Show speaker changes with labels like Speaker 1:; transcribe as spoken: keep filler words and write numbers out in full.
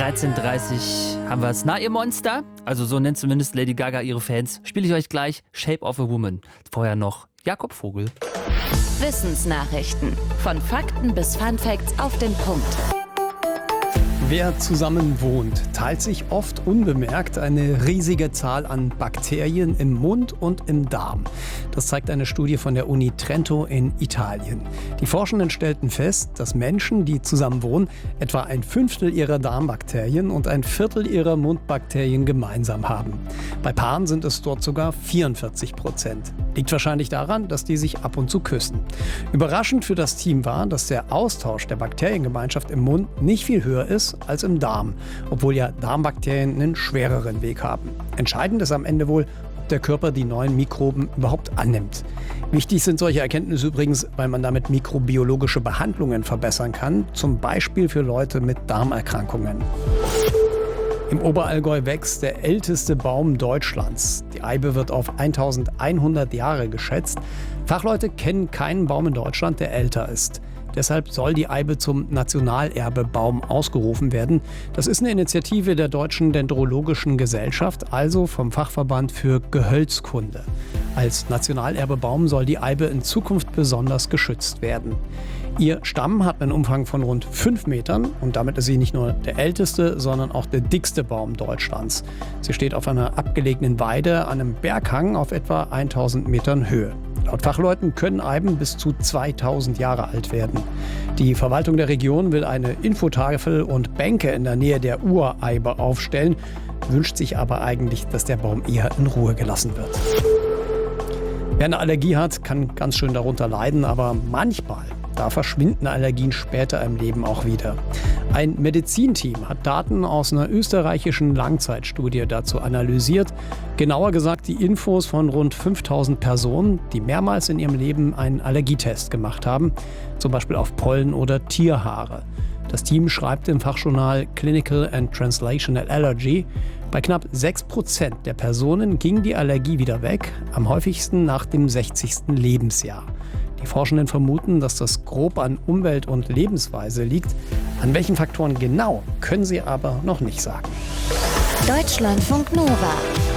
Speaker 1: dreizehn Uhr dreißig haben wir es. Na, ihr Monster? Also so nennt zumindest Lady Gaga ihre Fans. Spiele ich euch gleich Shape of a Woman. Vorher noch Jakob Vogel.
Speaker 2: Wissensnachrichten. Von Fakten bis Funfacts auf den Punkt.
Speaker 3: Wer zusammen wohnt, teilt sich oft unbemerkt eine riesige Zahl an Bakterien im Mund und im Darm. Das zeigt eine Studie von der Uni Trento in Italien. Die Forschenden stellten fest, dass Menschen, die zusammen wohnen, etwa ein Fünftel ihrer Darmbakterien und ein Viertel ihrer Mundbakterien gemeinsam haben. Bei Paaren sind es dort sogar vierundvierzig Prozent. Liegt wahrscheinlich daran, dass die sich ab und zu küssen. Überraschend für das Team war, dass der Austausch der Bakteriengemeinschaft im Mund nicht viel höher ist als im Darm, obwohl ja Darmbakterien einen schwereren Weg haben. Entscheidend ist am Ende wohl, ob der Körper die neuen Mikroben überhaupt annimmt. Wichtig sind solche Erkenntnisse übrigens, weil man damit mikrobiologische Behandlungen verbessern kann, zum Beispiel für Leute mit Darmerkrankungen. Im Oberallgäu wächst der älteste Baum Deutschlands. Die Eibe wird auf eintausendeinhundert Jahre geschätzt. Fachleute kennen keinen Baum in Deutschland, der älter ist. Deshalb soll die Eibe zum Nationalerbebaum ausgerufen werden. Das ist eine Initiative der Deutschen Dendrologischen Gesellschaft, also vom Fachverband für Gehölzkunde. Als Nationalerbebaum soll die Eibe in Zukunft besonders geschützt werden. Ihr Stamm hat einen Umfang von rund fünf Metern und damit ist sie nicht nur der älteste, sondern auch der dickste Baum Deutschlands. Sie steht auf einer abgelegenen Weide an einem Berghang auf etwa tausend Metern Höhe. Laut Fachleuten können Eiben bis zu zweitausend Jahre alt werden. Die Verwaltung der Region will eine Infotafel und Bänke in der Nähe der Ureibe aufstellen, wünscht sich aber eigentlich, dass der Baum eher in Ruhe gelassen wird. Wer eine Allergie hat, kann ganz schön darunter leiden, aber manchmal, da verschwinden Allergien später im Leben auch wieder. Ein Medizinteam hat Daten aus einer österreichischen Langzeitstudie dazu analysiert. Genauer gesagt die Infos von rund fünftausend Personen, die mehrmals in ihrem Leben einen Allergietest gemacht haben, zum Beispiel auf Pollen oder Tierhaare. Das Team schreibt im Fachjournal Clinical and Translational Allergy, bei knapp sechs Prozent der Personen ging die Allergie wieder weg, am häufigsten nach dem sechzigsten Lebensjahr. Die Forschenden vermuten, dass das grob an Umwelt und Lebensweise liegt. An welchen Faktoren genau, können sie aber noch nicht sagen.
Speaker 2: Deutschlandfunk Nova.